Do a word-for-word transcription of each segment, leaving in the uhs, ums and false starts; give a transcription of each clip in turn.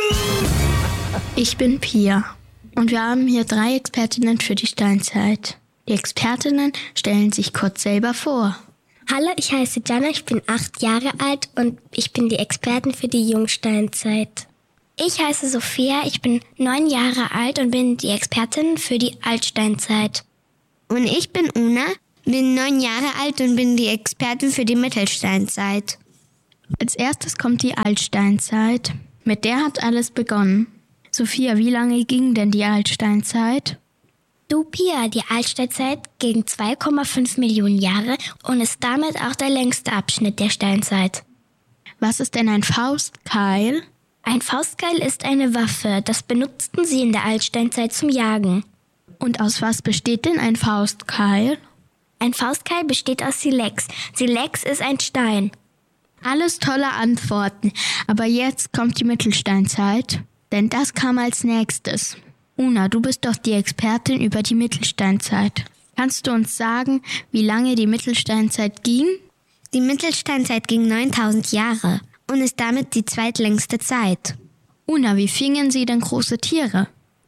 Ich bin Pia und wir haben hier drei Expertinnen für die Steinzeit. Die Expertinnen stellen sich kurz selber vor. Hallo, ich heiße Jana, ich bin acht Jahre alt und ich bin die Expertin für die Jungsteinzeit. Ich heiße Sophia, ich bin neun Jahre alt und bin die Expertin für die Altsteinzeit. Und ich bin Una, bin neun Jahre alt und bin die Expertin für die Mittelsteinzeit. Als erstes kommt die Altsteinzeit. Mit der hat alles begonnen. Sophia, wie lange ging denn die Altsteinzeit? Du Pia, die Altsteinzeit ging zwei Komma fünf Millionen Jahre und ist damit auch der längste Abschnitt der Steinzeit. Was ist denn ein Faustkeil? Ein Faustkeil ist eine Waffe, das benutzten sie in der Altsteinzeit zum Jagen. Und aus was besteht denn ein Faustkeil? Ein Faustkeil besteht aus Silex. Silex ist ein Stein. Alles tolle Antworten, aber jetzt kommt die Mittelsteinzeit, denn das kam als nächstes. Una, du bist doch die Expertin über die Mittelsteinzeit. Kannst du uns sagen, wie lange die Mittelsteinzeit ging? Die Mittelsteinzeit ging neuntausend Jahre und ist damit die zweitlängste Zeit. Una, wie fingen sie denn große Tiere?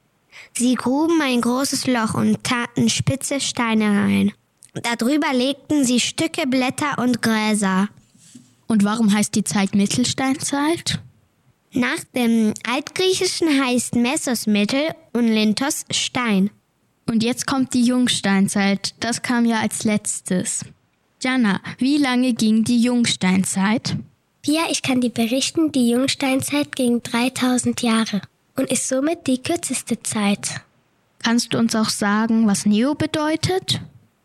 Sie gruben ein großes Loch und taten spitze Steine rein. Darüber legten sie Stücke Blätter und Gräser. Und warum heißt die Zeit Mittelsteinzeit? Nach dem Altgriechischen heißt Messos Mittel und Linthos Stein. Und jetzt kommt die Jungsteinzeit. Das kam ja als letztes. Jana, wie lange ging die Jungsteinzeit? Pia, ich kann dir berichten, die Jungsteinzeit ging dreitausend Jahre und ist somit die kürzeste Zeit. Kannst du uns auch sagen, was Neo bedeutet?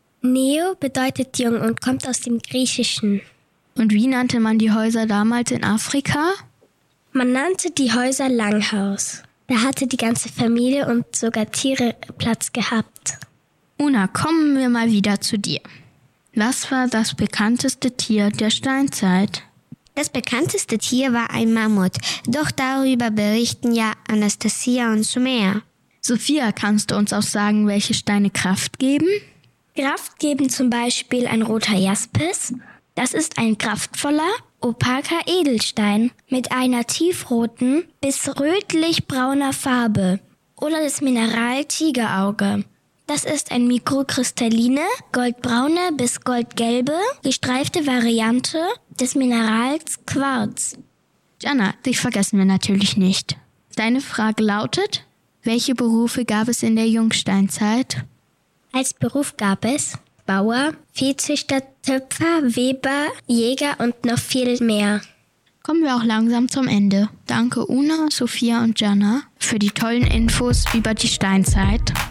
Neo bedeutet jung und kommt aus dem Griechischen. Und wie nannte man die Häuser damals in Afrika? Man nannte die Häuser Langhaus. Da hatte die ganze Familie und sogar Tiere Platz gehabt. Una, kommen wir mal wieder zu dir. Was war das bekannteste Tier der Steinzeit? Das bekannteste Tier war ein Mammut, doch darüber berichten ja Anastasia und Sumer. Sophia, kannst du uns auch sagen, welche Steine Kraft geben? Kraft geben zum Beispiel ein roter Jaspis. Das ist ein kraftvoller, opaker Edelstein mit einer tiefroten bis rötlich-brauner Farbe. Oder das Mineral Tigerauge. Das ist eine mikrokristalline, goldbraune bis goldgelbe, gestreifte Variante des Minerals Quarz. Jana, dich vergessen wir natürlich nicht. Deine Frage lautet, welche Berufe gab es in der Jungsteinzeit? Als Beruf gab es Bauer, Viehzüchter, Töpfer, Weber, Jäger und noch viel mehr. Kommen wir auch langsam zum Ende. Danke Una, Sophia und Jana für die tollen Infos über die Steinzeit.